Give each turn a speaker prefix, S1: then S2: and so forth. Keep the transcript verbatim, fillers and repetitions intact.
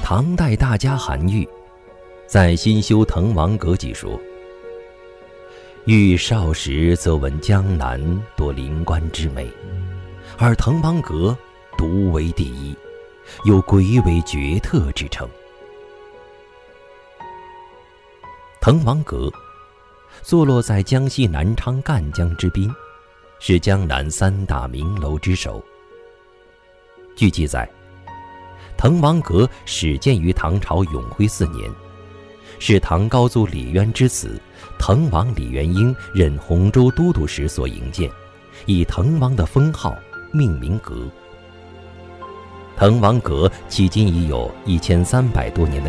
S1: 唐代大家韩愈在《新修滕王阁记》说：“愈少时则闻江南多灵官之美，而滕王阁独为第一，有鬼尾绝特之称。”滕王阁坐落在江西南昌赣江之滨，是江南三大名楼之首。据记载，滕王阁始建于唐朝永徽四年，是唐高祖李渊之子滕王李元婴任洪州都督时所营建，以滕王的封号命名阁。滕王阁迄今已有一千三百多年的